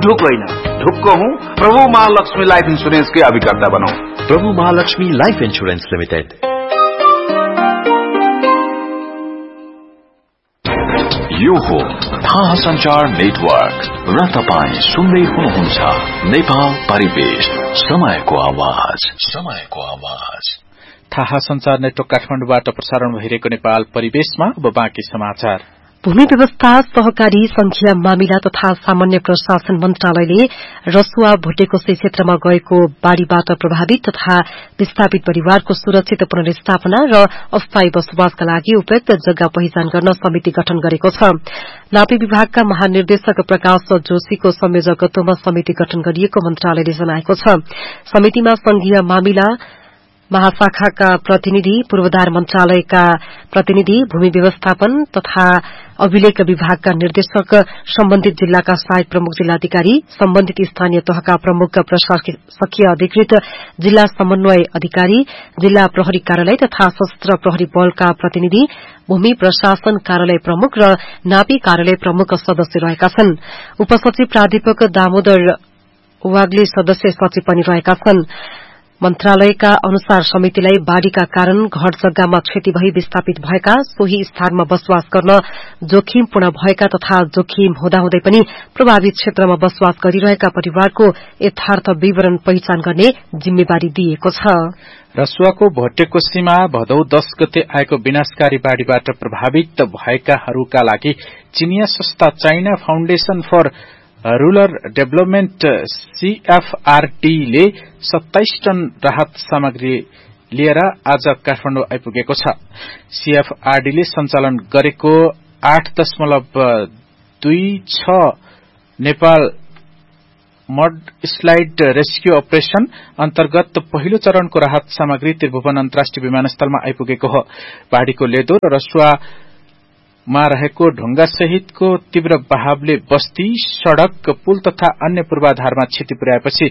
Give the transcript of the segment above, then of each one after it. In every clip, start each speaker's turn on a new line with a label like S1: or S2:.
S1: ढुक होइन, ढुक्क हूँ। प्रभु महालक्ष्मी लाइफ इंश्योरेंस के अभिकर्ता बनौ।
S2: प्रभु महालक्ष्मी लाइफ इंश्योरेंस लिमिटेड। यो हो थाहा संचार नेटवर्क र तपाई सुन्दै हुनुहुन्छ नेपाल परिवेश, समयको आवाज, समयको आवाज।
S3: थाहा संचार नेटवर्क काठमाडौँबाट प्रसारण भइरहेको नेपाल परिवेशमा अब बाँकी समाचार।
S4: भूमि व्यवस्था, सहकारी, संघीय मामिला तथा सामान्य प्रशासन मन्त्रालयले रसुवा भुटेकोशी क्षेत्रमा गएको बाढ़ीबाट प्रभावित तथा विस्थापित परिवारको सुरक्षित पुनर्स्थापना र अस्थायी बसोबासका लागि उपयुक्त जग्गा पहिचान गर्न समिति गठन गरेको छ। नापी विभागका महानिर्देशक प्रकाश जोशीको संयोजकत्वमा समिति गठन गरिएको मन्त्रालयले जनाएको छ। समितिमा संघीय मामिला महाशाखाका प्रतिनिधि, पूर्वाधार मन्त्रालयका प्रतिनिधि, भूमि व्यवस्थापन तथा अभिलेख विभागका निर्देशक, सम्बन्धित जिल्लाका सहायक प्रमुख जिल्लाधिकारी, सम्बन्धित स्थानीय तहका प्रमुख प्रशासकीय अधिकृत, जिल्ला समन्वय अधिकारी, जिल्ला प्रहरी कार्यालय तथा सशस्त्र प्रहरी बलका प्रतिनिधि, भूमि प्रशासन कार्यालय प्रमुख र नापी कार्यालय प्रमुख सदस्य रहेका छन्। उपसचिव प्राध्यापक दामोदर वाग्ले सदस्य सचिव पनि रहेका छन्। मन्त्रालयका अनुसार समितिलाई बाढ़ीका कारण घर जग्गामा क्षति भई विस्थापित भएका, सोही स्थानमा बसोबास गर्न जोखिमपूर्ण भएका तथा जोखिम हुँदाहुँदै पनि प्रभावित क्षेत्रमा बसोबास गरिरहेका परिवारको यथार्थ विवरण पहिचान गर्ने जिम्मेवारी दिएको छ।
S3: रसुवाको भोटेकोशीमा भदौ 10 गते आएको विनाशकारी बाढ़ीबाट प्रभावित भएकाहरूका लागि चिनिया संस्था China foundation for rural development CFRD ले 27 टन राहत सामग्री लिएर आज काठमाडौँ आइपुगेको छ। CFRD ले सञ्चालन गरेको 8.26 Nepal mud slide rescue operation अन्तर्गत पहिलो चरणको राहत सामग्री त्रिभुवन अन्तर्राष्ट्रिय विमानस्थलमा आइपुगेको हो। बाढ़ीको लेदो र रसुवामा रहेको ढुंगा सहितको तीव्र बहावले बस्ती, सड़क, पुल तथा अन्य पूर्वाधारमा क्षति पुर्याएपछि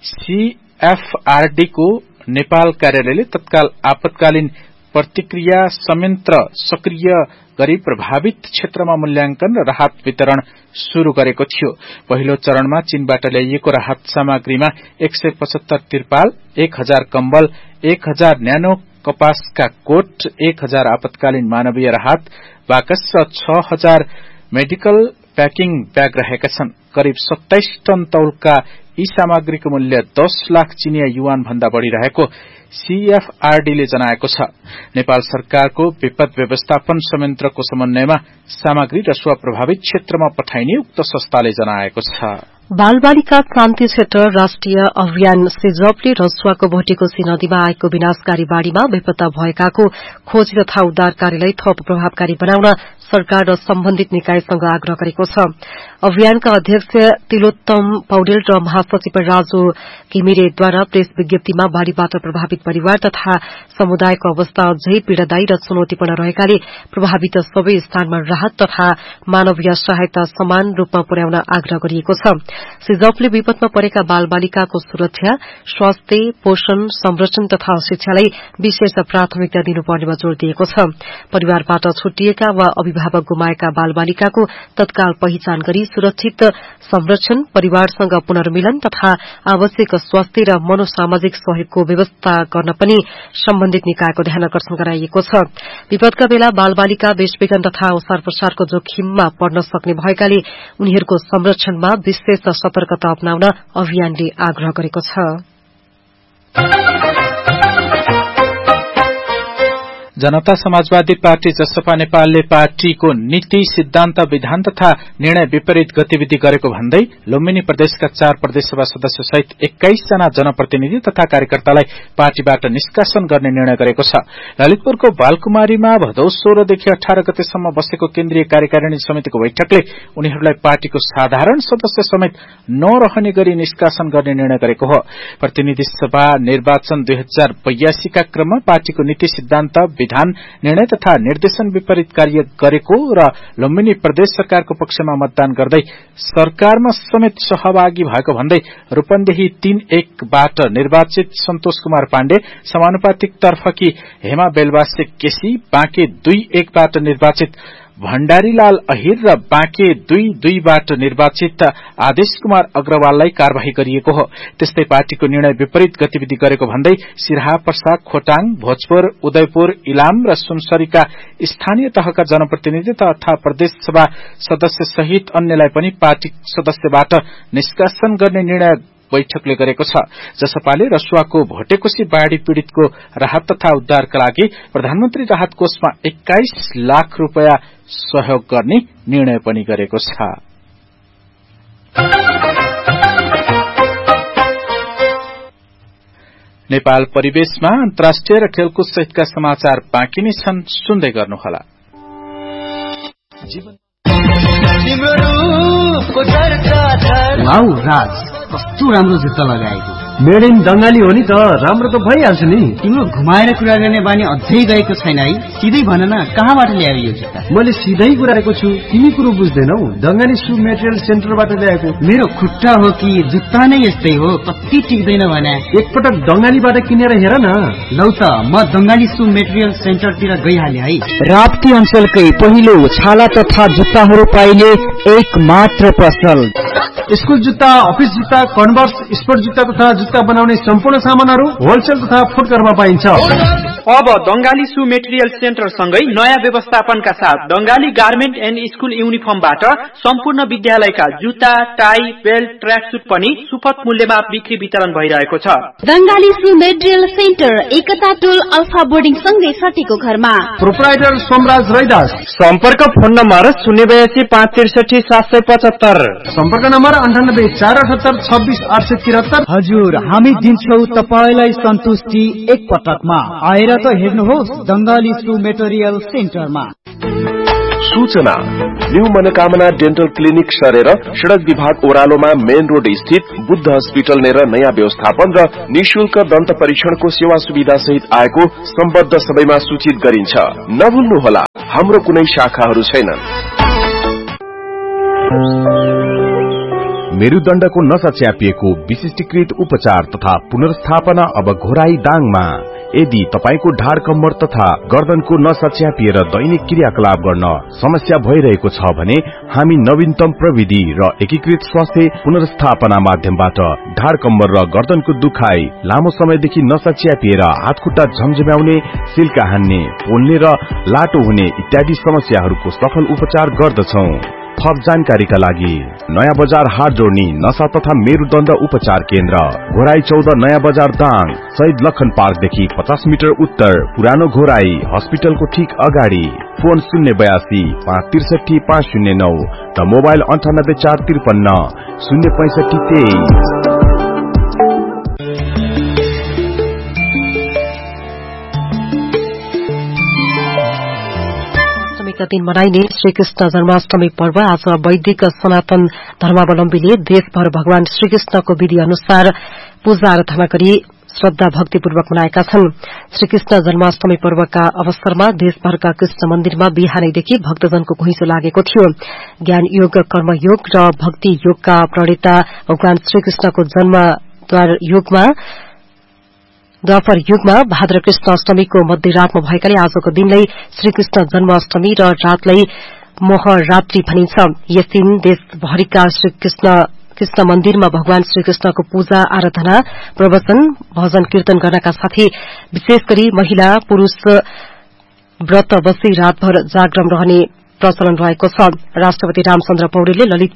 S3: CFRD को नेपाल कार्यालयले तत्काल आपतकालीन प्रतिक्रिया संयन्त्र सक्रिय गरी प्रभावित क्षेत्रमा मूल्याङ्कन र राहत वितरण शुरू गरेको थियो। पहिलो चरणमा चीनबाट ल्याइएको राहत सामग्रीमा 175 तिरपाल, 1000 कम्बल, 1000 न्यानो कपासका कोट, 1000 आपतकालीन मानवीय राहत बाकस र 6000 मेडिकल प्याकिङ ब्याग रहेका छन्। करिब 27 टन तौलका यी सामग्रीको मूल्य 10 लाख चिनिया युवान भन्दा बढ़ी रहेको CFRD ले जनाएको छ। नेपाल सरकारको विपद व्यवस्थापन संयन्त्रको समन्वयमा सामग्री रसुवा प्रभावित क्षेत्रमा पठाइने उक्त संस्थाले जनाएको छ।
S4: बालबालिका शान्ति क्षेत्र राष्ट्रिय अभियान सिजपले रसुवाको भोटेकोशी नदीमा आएको विनाशकारी बाढ़ीमा बेपत्ता भएकाको खोज तथा उद्धार कार्यलाई थप प्रभावकारी बनाउन सरकार र सम्बन्धित निकायसँग आग्रह गरेको छ। अभियानका अध्यक्ष तिलोत्तम पौडेल र महासचिव राजु घिमिरेद्वारा प्रेस विज्ञप्तिमा बाढ़ीबाट प्रभावित परिवार तथा समुदायको अवस्था अझै पीड़ादायी र चुनौतीपूर्ण रहेकाले प्रभावित सबै स्थानमा राहत तथा मानवीय सहायता समान रूपमा पुर्याउन आग्रह गरिएको छ। सिजपले विपदमा परेका बालबालिकाको सुरक्षा, स्वास्थ्य, पोषण, संरक्षण तथा शिक्षालाई विशेष प्राथमिकता दिनुपर्नेमा जोड़ दिएको छ। परिवारबाट छुटिएका वा अभिभावक गुमाएका बालबालिकाको तत्काल पहिचान गरी सुरक्षित संरक्षण, परिवारसँग पुनर्मिलन तथा आवश्यक स्वास्थ्य र मनोसामाजिक सहयोगको व्यवस्था गर्न पनि सम्बन्धित निकायको ध्यान आकर्षण गराइएको छ। विपदका बेला बालबालिका बेचबिखन तथा ओसार प्रसारको जोखिममा पर्न सक्ने भएकाले उनीहरूको संरक्षणमा विशेष सतर्कता अपनाउन अभियानले आग्रह गरेको छ।
S3: जनता समाजवादी पार्टी जसपा नेपालले पार्टीको नीति, सिद्धान्त, विधान तथा निर्णय विपरीत गतिविधि गरेको भन्दै लुम्बिनी प्रदेशका 4 प्रदेशसभा सदस्य सहित 21 जना जनप्रतिनिधि तथा कार्यकर्तालाई पार्टीबाट निष्कासन गर्ने निर्णय गरेको छ। ललितपुरको बालकुमारीमा भदौ 16 देखि 18 गतेसम्म बसेको केन्द्रीय कार्यकारिणी समितिको बैठकले उनीहरूलाई पार्टीको साधारण सदस्य समेत नरहने गरी निष्कासन गर्ने निर्णय गरेको हो। प्रतिनिधि सभा निर्वाचन 2082 का क्रममा पार्टीको नीति, सिद्धान्त, विधान, निर्णय तथा निर्देशन विपरीत कार्य गरेको र लुम्बिनी प्रदेश सरकारको पक्षमा मतदान गर्दै सरकारमा समेत सहभागी भएको भन्दै रूपन्देही 3-1 बाट निर्वाचित सन्तोष कुमार पाण्डे, समानुपातिक तर्फकी हेमा बेलवासे केसी, बाँके 2-1 बाट निर्वाचित भण्डारीलाल अहिर र बाँके 2-2बाट निर्वाचित आदेश कुमार अग्रवाललाई कार्यवाही गरिएको हो। त्यस्तै पार्टीको निर्णय विपरीत गतिविधि गरेको भन्दै सिराहा, पर्सा, खोटाङ, भोजपुर, उदयपुर, इलाम र सुनसरीका स्थानीय तहका जनप्रतिनिधि तथा प्रदेशसभा सदस्य सहित अन्यलाई पनि पार्टी सदस्यबाट निष्कासन गर्ने निर्णय बैठकले गरेको छ। जसपाले रसुवाको भोटेकोशी बाढ़ी पीड़ितको राहत तथा उद्धारका लागि प्रधानमन्त्री राहत कोषमा 21 लाख रुपैयाँ सहयोग गर्ने निर्णय पनि गरेको छ। नेपाल परिवेशमा अन्तर्राष्ट्रिय र खेलकुद सहितका समाचार बाँकी नै छन्, सुन्दै गर्नुहोला।
S5: वाउ राज, कस्तो राम्रो जुत्ता लगाएको। मेड इन बंगाली हो नि त, राम्रो त भइहाल्छ नि। तिम्रो घुमाएर कुरा गर्ने बानी अझै गएको छैन है? सिधै भन न, कहाँबाट ल्यायो यो जुत्ता? मैले सिधै कुराएको छु, तिमी कुरो बुझ्दैनौ। दंगाली सु मेटेरियल सेन्टरबाट ल्याएको। मेरो खुट्टा हो कि जुत्ता नै यस्तै हो, कति टिक्दैन भने। एकपटक दंगालीबाट किनेर हेर न। लौ त, म दंगाली सु मेटेरियल सेन्टरतिर गइहाले है।
S6: राप्ती अञ्चलकै पहिलो छाला तथा जुत्ताहरू पाइने एक मात्र पसल।
S5: स्कुल जुत्ता, अफिस जुत्ता, कन्भर्स, स्पोर्ट जुत्ता तथा जुत्ता बनाउने सम्पूर्ण सामानहरू होलसेल तथा फुटकरमा पाइन्छ।
S7: अब दंगाली सु मेटेरियल सेन्टर सँगै नयाँ व्यवस्थापनका साथ दंगाली गार्मेन्ट एन्ड स्कुल युनिफर्मबाट सम्पूर्ण विद्यालयका जुत्ता, टाई, बेल्ट, ट्र्याक सुट पनि सुपथ मूल्यमा बिक्री वितरण भइरहेको छ।
S8: दंगाली सु मेटेरियल सेन्टर एकता टोल अल्फा बोर्डिङ सँगै सटीको घरमा।
S5: प्रोप्राइटर सोमराज रैदास।
S7: सम्पर्क फोन नम्बर 082 563 775।
S5: सम्पर्क नम्बर 98 478 26 873।
S6: हजुर, हामी दिन्छौ तपाईलाई सन्तुष्टि एक पटकमा। आएर त हेर्नुहोस् दंगाली सु मेटेरियल सेन्टरमा।
S9: सूचना, न्यू मनोकामना डेन्टल क्लिनिक सरेर सड़क विभाग ओह्रालोमा मेन रोड स्थित बुद्ध हस्पिटल नेर नयाँ व्यवस्थापन र निशुल्क दन्त परीक्षणको सेवा सुविधा सहित आएको सम्बद्ध सबैमा सूचित गरिन्छ। नभुल्नुहोला, हाम्रो कुनै शाखाहरू छैनन्।
S10: मेरुदण्डको नसा च्यापिएको विशिष्टीकृत उपचार तथा पुनर्स्थापना अब घोराई दाङमा। यदि तपाईको ढाड, कम्मर तथा गर्दनको नसा च्यापिएर दैनिक क्रियाकलाप गर्न समस्या भइरहेको छ भने हामी नवीनतम प्रविधि र एकीकृत स्वास्थ्य पुनर्स्थापना माध्यमबाट ढाड, कम्मर र गर्दनको दुखाइ, लामो समयदेखि नसा च्यापिएर हातखुट्टा झमझम्याउने, सिल्का हान्ने, पोल्ने र लाटो हुने इत्यादि समस्याहरूको सफल उपचार गर्दछौं। थप जानकारीका लागि नयाँ बजार हाट जोड्नी नशा तथा मेरुदण्ड उपचार केन्द्र, घोराई 14 नयाँ बजार दाङ, शहीद लखन पार्कदेखि 50 मिटर उत्तर, पुरानो घोराई हस्पिटलको ठीक अगाडि। फोन 082 563 509 र मोबाइल 98 453 065 23।
S4: दिन मनाइने श्रीकृष्ण जन्माष्टमी पर्व आज वैदिक सनातन धर्मावलम्बीले देशभर भगवान श्रीकृष्णको विधि अनुसार पूजा आराधना गरी श्रद्धा भक्तिपूर्वक मनाएका छन्। श्रीकृष्ण जन्माष्टमी पर्वका अवसरमा देशभरका कृष्ण मन्दिरमा बिहानैदेखि भक्तजनको घुइँचो लागेको थियो। ज्ञान योग, कर्मयोग र भक्ति योगका प्रणेता भगवान श्रीकृष्णको जन्मद्वार द्वापर युगमा भाद्र कृष्ण अष्टमीको मध्यरातमा भएकाले आजको दिनलाई श्रीकृष्ण जन्माष्टमी र रातलाई मोहरात्रि भनिन्छ। यस दिन देशभरिका कृष्ण मन्दिरमा भगवान श्रीकृष्णको पूजा आराधना, प्रवचन, भजन कीर्तन गर्नका साथै विशेष गरी महिला पुरूष व्रत बसी रातभर जागरण रहने प्रचलन रहेको छ। राष्ट्रपति रामचन्द्र पौडेलले ललित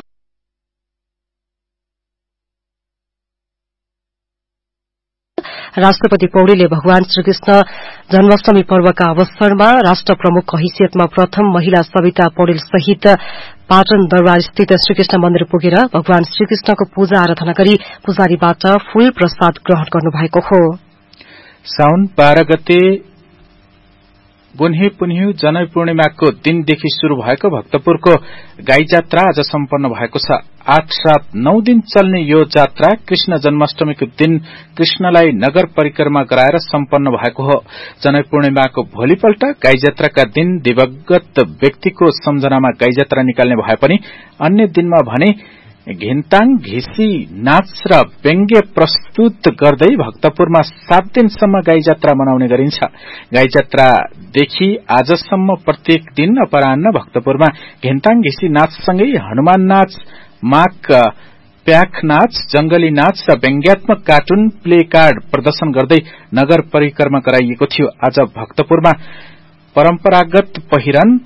S4: राष्ट्रपति पौडेलले भगवान श्रीकृष्ण जन्माष्टमी पर्वका अवसरमा राष्ट्र प्रमुखको हैसियतमा प्रथम महिला सविता पौडेल सहित पाटन दरबार स्थित श्रीकृष्ण मन्दिर पुगेर भगवान श्रीकृष्णको पूजा आराधना गरी पुजारीबाट फूल प्रसाद ग्रहण गर्नुभएको हो।
S3: साउन 12 गते बुन्ही पुन्ह्यु जनै पूर्णिमाको दिनदेखि शुरू भएको भक्तपुरको गाई जात्रा आज सम्पन्न भएको छ। 8 रात 9 दिन चल्ने यो जात्रा कृष्ण जन्माष्टमीको दिन कृष्णलाई नगर परिक्रमा गराएर सम्पन्न भएको हो। जनै पूर्णिमाको भोलिपल्ट गाई जात्राका दिन दिवंगत व्यक्तिको सम्झनामा गाई जात्रा निकाल्ने भए पनि अन्य दिनमा भने घिन्ताङ घिसी नाच र व्यङ्ग्य प्रस्तुत गर्दै भक्तपुरमा 7 दिनसम्म गाई जात्रा मनाउने गरिन्छ। गाई जात्रादेखि आजसम्म प्रत्येक दिन अपराह्न भक्तपुरमा घिन्ताङ घिसी नाचसँगै हनुमान नाच, माक प्याख नाच, जंगली नाच र व्यङ्ग्यात्मक कार्टुन प्ले कार्ड प्रदर्शन गर्दै नगर परिक्रमा गराइएको थियो। आज भक्तपुरमा परम्परागत पहिरन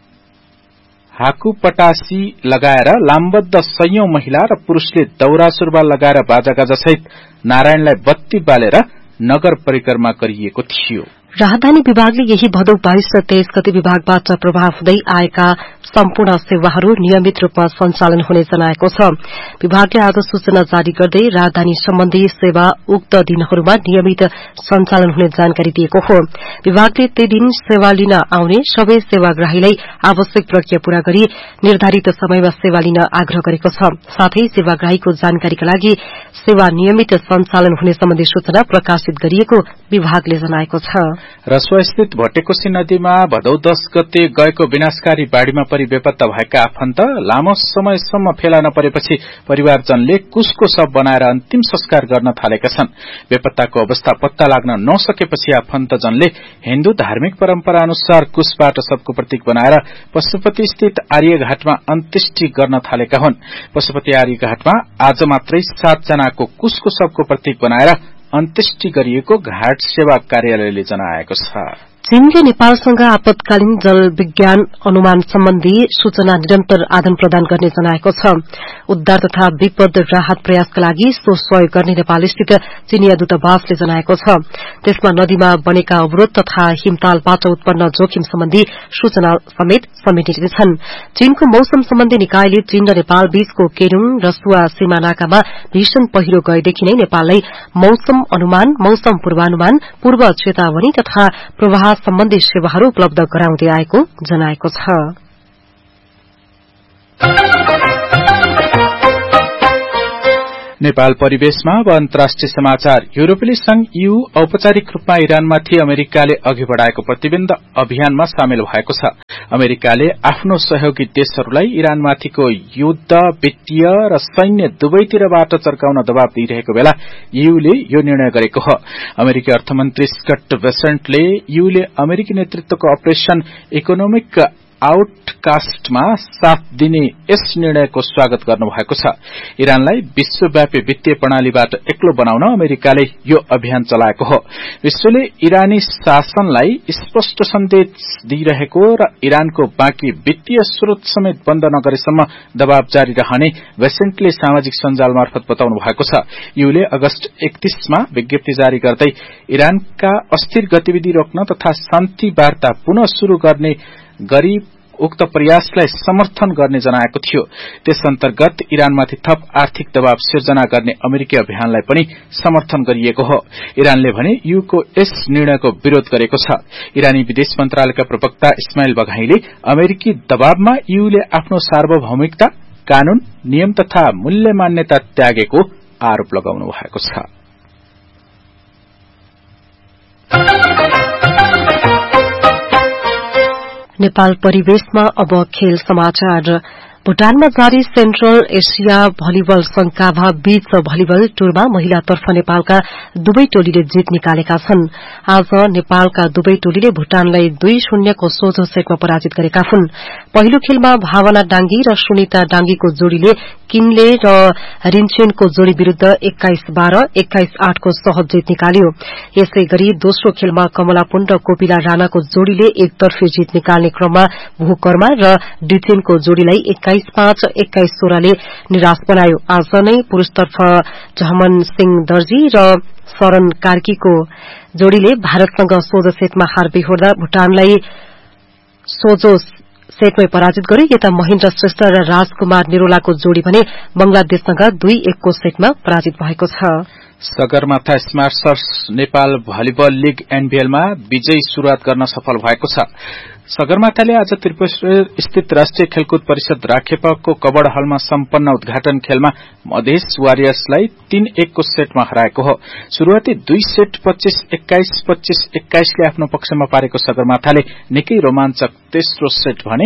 S3: हाकुपटासी लगाएर लामबद्ध सयौं महिला र पुरूषले दौरा सुरुवाल लगाएर बाजागाजासहित नारायणलाई बत्ती बालेर नगर परिक्रमा गरिएको थियो।
S4: राजधानी विभागले यही भदौ 22 र 23 गते विभागबाट प्रभाव हुँदै आएका सम्पूर्ण सेवाहरू नियमित रूपमा सञ्चालन हुने जनाएको छ। विभागले आज सूचना जारी गर्दै राजधानी सम्बन्धी सेवा उक्त दिनहरूमा नियमित सञ्चालन हुने जानकारी दिएको हो। विभागले ती दिन सेवा लिन आउने सबै सेवाग्राहीलाई आवश्यक प्रक्रिया पूरा गरी निर्धारित समयमा सेवा लिन आग्रह गरेको छ। साथै सेवाग्राहीको जानकारीका लागि सेवा नियमित सञ्चालन हुने सम्बन्धी सूचना प्रकाशित गरिएको विभागले जनाएको छ।
S3: रसुवास्थित भटेकोशी नदीमा भदौ 10 गते गएको विनाशकारी बाढ़ीमा परि बेपत्ता भएका आफन्त लामो समयसम्म फेला नपरेपछि परिवारजनले कुसको शव बनाएर अन्तिम संस्कार गर्न थालेका छन्। बेपत्ताको अवस्था पत्ता लाग्न नसकेपछि आफन्तजनले हिन्दू धार्मिक परम्परा अनुसार कुसबाट शवको प्रतीक बनाएर पशुपति स्थित आर्यघाटमा अन्त्येष्टि गर्न थालेका हुन्। पशुपति आर्यघाटमा आज मात्रै 7 जनाको कुसको शवको प्रतीक बनाएर अन्त्येष्टि गरिएको घाट सेवा कार्यालयले जनाएको छ।
S4: चीनले नेपालसँग आपतकालीन जल विज्ञान अनुमान सम्बन्धी सूचना निरन्तर आदान प्रदान गर्ने जनाएको छ। उद्धार तथा विपद राहत प्रयासका लागि सो सहयोग गर्ने नेपालस्थित चीनिया दूतावासले जनाएको छ। त्यसमा नदीमा बनेका अवरोध तथा हिमतालबाट उत्पन्न जोखिम सम्बन्धी सूचना समेत समेटिने छन्। चीनको मौसम सम्बन्धी निकायले चीन र नेपाल बीचको केरूङ रसुवा सीमानाकामा भीषण पहिरो गएदेखि नै नेपाललाई मौसम अनुमान, मौसम पूर्वानुमान, पूर्व चेतावनी तथा प्रवाह सम्बन्धी सेवाहरू उपलब्ध गराउँदै आएको जनाएको छ।
S3: नेपाल परिवेशमा अब अन्तर्राष्ट्रिय समाचार। युरोपेली संघ EU औपचारिक रूपमा इरानमाथि अमेरिकाले अघि बढ़ाएको प्रतिबन्ध अभियानमा सामेल भएको छ। अमेरिकाले आफ्नो सहयोगी देशहरूलाई इरानमाथिको युद्ध, वित्तीय र सैन्य दुवैतिरबाट चर्काउन दबाव दिइरहेको बेला EUले यो निर्णय गरेको हो। अमेरिकी अर्थमन्त्री स्कट बेसेन्टले EUले अमेरिकी नेतृत्वको अपरेशन इकोनोमिक आउटकास्टमा साथ दिने यस निर्णयको स्वागत गर्नुभएको छ। इरानलाई विश्वव्यापी वित्तीय प्रणालीबाट एक्लो बनाउन अमेरिकाले यो अभियान चलाएको हो। विश्वले इरानी शासनलाई स्पष्ट सन्देश दिइरहेको र इरानको बाँकी वित्तीय स्रोत समेत बन्द नगरेसम्म दबाव जारी रहने बेसेन्टले सामाजिक सञ्जाल मार्फत बताउनु भएको छ। EUले अगस्त 31 मा विज्ञप्ति जारी गर्दै इरानका अस्थिर गतिविधि रोक्न तथा शान्ति वार्ता पुनः शुरू गर्ने गरी उक्त प्रयासलाई समर्थन गर्ने जनाएको थियो। त्यस अन्तर्गत इरानमाथि थप आर्थिक दबाव सिर्जना गर्ने अमेरिकी अभियानलाई पनि समर्थन गरिएको हो। इरानले भने EUको यस निर्णयको विरोध गरेको छ। इरानी विदेश मन्त्रालयका प्रवक्ता इस्माइल बघाईले अमेरिकी दबावमा EUले आफ्नो सार्वभौमिकता, कानून, नियम तथा मूल्य मान्यता त्यागेको आरोप लगाउनु भएको छ।
S4: नेपाल परिवेशमा अब खेल समाचार। भूटानमा जारी सेन्ट्रल एशिया भलिबल संघका बीच भलिबल टुरमा महिलातर्फ नेपालका दुवै टोलीले जित निकालेका छन्। आज नेपालका दुवै टोलीले भूटानलाई 2-0 को सोझो सेटमा पराजित गरेका हुन्। पहिलो खेलमा भावना डांगी र सुनिता डांगीको जोड़ीले किनले र रिन्चेनको जोड़ी विरूद्ध 21-12, 21-8 को सहज जित निकाल्यो। यसै गरी दोस्रो खेलमा कमला पुन र कोपिला राणाको जोड़ीले एकतर्फी जित निकाल्ने क्रममा भूकर्मा र डिचेनको जोड़ीलाई 21-5, 21-16 ले निराश बनायो। आज नै पुरूषतर्फ झमन सिंह दर्जी र शरण कार्कीको जोड़ीले भारतसँग सोझो सेटमा हार बेहोर्दा भूटानलाई सोझो सेटमै पराजित गर्यो। यता महेन्द्र श्रेष्ठ र राजकुमार निरोलाको जोड़ी भने बंगलादेशसँग 2-1 को सेटमा पराजित भएको छ।
S3: सगरमाथा स्मार्टर्स नेपाल भलिबल लीग एनबीएलमा विजयी शुरूआत गर्न सफल भएको छ। सगरमाथाले आज त्रिपुरेश्वर स्थित राष्ट्रिय खेलकुद परिषद राखेपको कबड़ हलमा सम्पन्न उद्घाटन खेलमा मधेस वारियर्सलाई 3-1 को सेटमा हराएको हो। शुरूआती 2 सेट 25-21, 25-21 ले आफ्नो पक्षमा पारेको सगरमाथाले निकै रोमाञ्चक तेस्रो सेट भने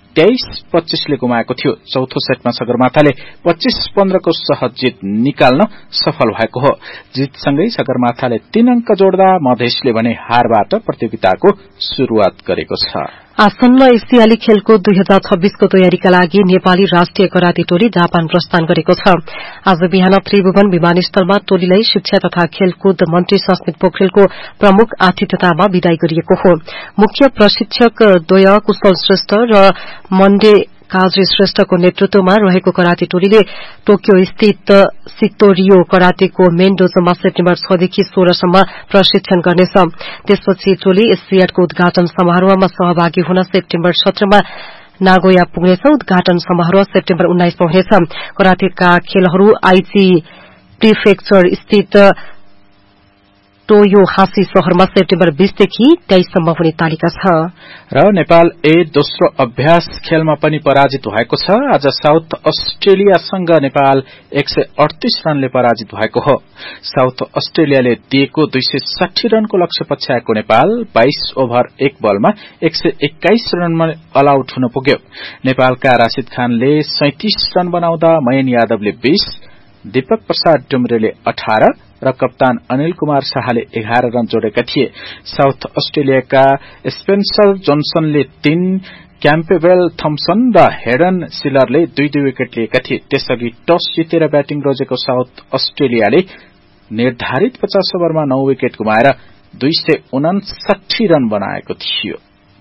S3: 23-25 ले गुमाएको थियो। चौथो सेटमा सगरमाथाले 25-15 को सहज जित निकाल्न सफल भएको हो। जितसँगै सगरमाथाले 3 अंक जोड्दा मधेसले भने हारबाट प्रतियोगिताको शुरूआत गरेको छ।
S4: आसन्न एसियाली खेलकुद 2026 को तयारीका लागि नेपाली राष्ट्रिय कराते टोली जापान प्रस्थान गरेको छ। आज बिहान त्रिभुवन विमानस्थलमा टोलीलाई शिक्षा तथा खेलकुद मन्त्री सस्मित पोखरेलको प्रमुख आतिथ्यतामा विदाई गरिएको हो। मुख्य प्रशिक्षक द्वय कुशल श्रेष्ठ र मण्डे काजी श्रेष्ठको नेतृत्वमा रहेको कराते टोलीले टोकियो स्थित सिक्टोरियो करातेको मेन डोजोमा सेप्टेम्बर 6 देखि 16 सम्म प्रशिक्षण गर्नेछ। त्यसपछि टोली एसियाडको उद्घाटन समारोहमा सहभागी हुन सेप्टेम्बर 17 मा नागोया पुग्नेछ। उद्घाटन समारोह सेप्टेम्बर 19 मा हुनेछ। करातेका खेलहरू आइची प्रिफेक्चर स्थित टोयोहासी शहरमा सेप्टेम्बर 20 देखि 23 सम्म हुने तालिका छ।
S3: र नेपाल दोस्रो अभ्यास खेलमा पनि पराजित भएको छ। आज साउथ अस्ट्रेलियासँग नेपाल 138 रनले पराजित भएको हो। साउथ अस्ट्रेलियाले दिएको 260 रनको लक्ष्य पछ्याएको नेपाल 22 ओभर 1 बलमा 121 रनमा अलआउट हुन पुग्यो। नेपालका राशिद खानले 37 रन बनाउँदा मयन यादवले 20, दीपक प्रसाद डुम्रेले 18 र कप्तान अनिल कुमार शाहले 11 रन जोडेका थिए। साउथ अस्ट्रेलियाका स्पेन्सर जोन्सनले 3, क्याम्पेबेल थम्सन र हेडन सिलरले 2-2 विकेट लिएका थिए। त्यसअघि टस जितेर ब्याटिङ रोजेको साउथ अस्ट्रेलियाले निर्धारित 50 ओभरमा 9 विकेट गुमाएर 259 रन बनाएको थियो।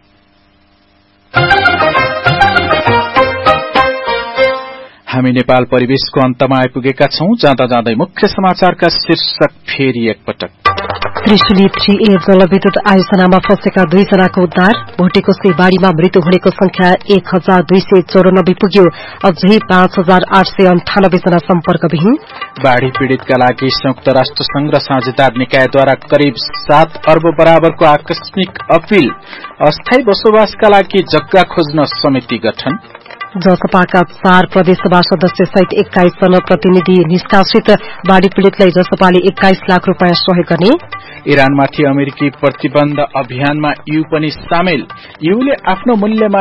S3: हामी नेपाल परिवेशको अन्तमा आइपुगेका छौं। जाँदा जाँदै मुख्य समाचारका शीर्षक फेरि एकपटक।
S4: त्रिशुली 3A जलविद्युत आयोजनामा फँसेका 2 जनाको उद्धार। भोटेकोसी बाढ़ीमा मृत्यु हुनेको संख्या 1294 पुग्यो। अझै 5898 जना सम्पर्कविहीन।
S3: बाढ़ी पीड़ितका लागि संयुक्त राष्ट्र संघ र साझेदार निकायद्वारा करिब 7 अर्ब बराबरको आकस्मिक अपील। अस्थायी बसोबासका लागि जग्गा खोज्न समिति गठन।
S4: जसपाका 4 प्रदेशसभा सदस्य सहित 21 जनप्रतिनिधि निष्कासित। बाढ़ी पीड़ितलाई जसपाले 21 लाख रूपियाँ सहयोग गर्ने।
S3: इरानमाथि अमेरिकी प्रतिबन्ध अभियानमा यू पनि सामेल। यूले आफ्नो मूल्यमा